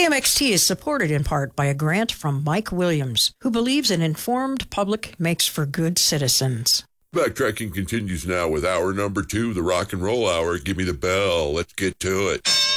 KMXT is supported in part by a grant from Mike Williams, who believes an informed public makes for good citizens. Backtracking continues now with hour number 2, the Rock and Roll Hour. Give me the bell. Let's get to it.